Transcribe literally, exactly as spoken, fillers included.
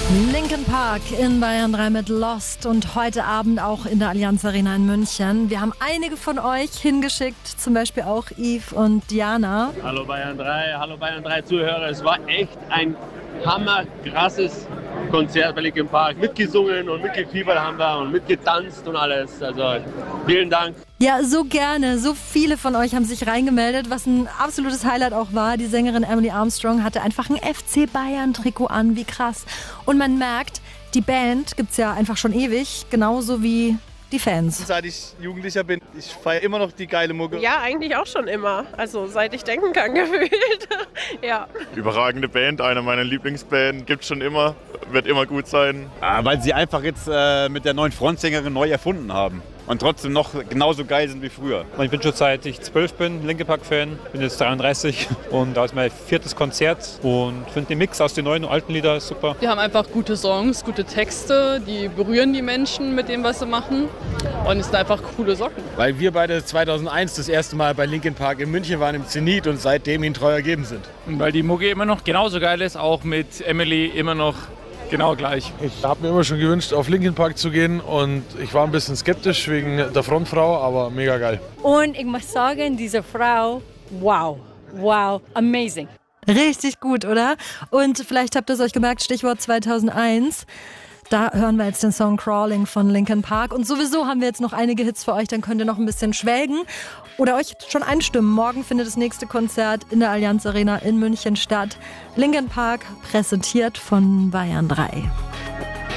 Linkin Park in Bayern drei mit Lost und heute Abend auch in der Allianz Arena in München. Wir haben einige von euch hingeschickt, zum Beispiel auch Yves und Diana. Hallo Bayern drei, hallo Bayern drei Zuhörer. Es war echt ein hammerkrasses Konzert bei Linkin Park. Mitgesungen und mitgefiebert haben wir und mitgetanzt und alles. Also vielen Dank. Ja, so gerne. So viele von euch haben sich reingemeldet, was ein absolutes Highlight auch war. Die Sängerin Emily Armstrong hatte einfach ein F C Bayern-Trikot an, wie krass. Und man merkt, die Band gibt's ja einfach schon ewig, genauso wie die Fans. Seit ich Jugendlicher bin, ich feiere immer noch die geile Mucke. Ja, eigentlich auch schon immer. Also seit ich denken kann, gefühlt. Ja. Überragende Band, eine meiner Lieblingsbands. Gibt's schon immer, wird immer gut sein. Ah, weil sie einfach jetzt äh, mit der neuen Frontsängerin neu erfunden haben. Und trotzdem noch genauso geil sind wie früher. Ich bin schon seit ich zwölf bin Linkin Park-Fan, bin jetzt dreiunddreißig und da ist mein viertes Konzert und finde den Mix aus den neuen und alten Liedern super. Die haben einfach gute Songs, gute Texte, die berühren die Menschen mit dem, was sie machen und es sind einfach coole Socken. Weil wir beide zweitausendeins das erste Mal bei Linkin Park in München waren im Zenit und seitdem ihnen treu ergeben sind. Und weil die Mucke immer noch genauso geil ist, auch mit Emily immer noch genau gleich. Ich habe mir immer schon gewünscht, auf Linkin Park zu gehen und ich war ein bisschen skeptisch wegen der Frontfrau, aber mega geil. Und ich muss sagen, diese Frau, wow, wow, amazing. Richtig gut, oder? Und vielleicht habt ihr es euch gemerkt, Stichwort zweitausendeins. Da hören wir jetzt den Song Crawling von Linkin Park. Und sowieso haben wir jetzt noch einige Hits für euch, dann könnt ihr noch ein bisschen schwelgen oder euch schon einstimmen. Morgen findet das nächste Konzert in der Allianz Arena in München statt. Linkin Park präsentiert von Bayern drei.